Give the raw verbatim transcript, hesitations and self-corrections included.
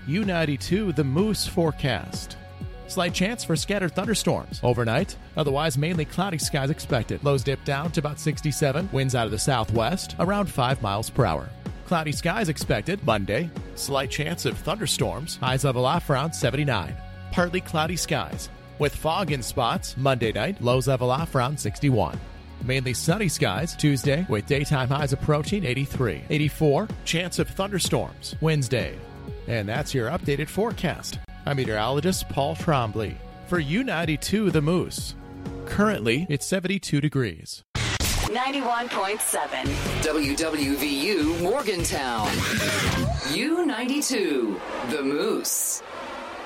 U ninety-two The Moose forecast. Slight chance for scattered thunderstorms overnight. Otherwise, mainly cloudy skies expected. Lows dip down to about sixty-seven. Winds out of the southwest, around five miles per hour. Cloudy skies expected Monday. Slight chance of thunderstorms. Highs level off around seventy-nine. Partly cloudy skies with fog in spots Monday night. Lows level off around sixty-one. Mainly sunny skies Tuesday with daytime highs approaching eighty-three. eighty-four. Chance of thunderstorms Wednesday. And that's your updated forecast. I'm meteorologist Paul Trombley for U ninety-two The Moose. Currently, it's seventy-two degrees. ninety-one point seven W W V U Morgantown. U ninety-two The Moose.